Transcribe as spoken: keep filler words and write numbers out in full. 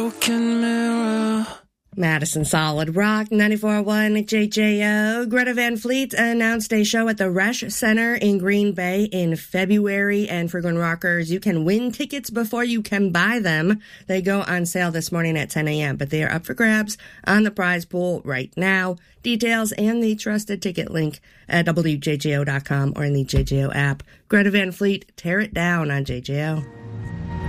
Broken mirror. Madison Solid Rock, ninety-four point one J J O. Greta Van Fleet announced a show at the Resch Center in Green Bay in February. And for Gwen Rockers, you can win tickets before you can buy them. They go on sale this morning at ten a.m., but they are up for grabs on the prize pool right now. Details and the trusted ticket link at W J J O dot com or in the J J O app. Greta Van Fleet, tear it down on J J O.